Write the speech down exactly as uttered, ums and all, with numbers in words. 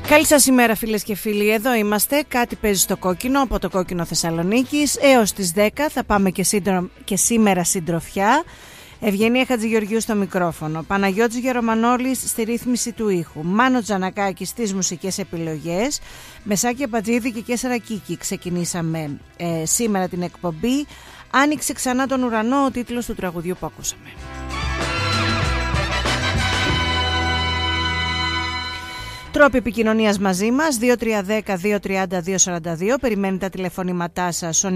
Καλή σας ημέρα φίλες και φίλοι, εδώ είμαστε, κάτι παίζει στο κόκκινο από το κόκκινο Θεσσαλονίκης. Έως τις δέκα θα πάμε και, σύντρο... και σήμερα συντροφιά. Ευγενία Χατζηγεωργίου στο μικρόφωνο, Παναγιώτης Γερομανόλης στη ρύθμιση του ήχου, Μάνο Τζανακάκη στις μουσικές επιλογές, Μεσάκη Αμπατζίδη και Κέσσαρα Κίκη. Ξεκινήσαμε ε, σήμερα την εκπομπή. Άνοιξε ξανά τον ουρανό, ο τίτλος του τραγουδιού που ακούσαμε. Τρόποι επικοινωνίας μαζί μας, δύο τρία ένα μηδέν δύο τρία μηδέν δύο τέσσερα δύο. Περιμένει τα τηλεφωνήματά σας.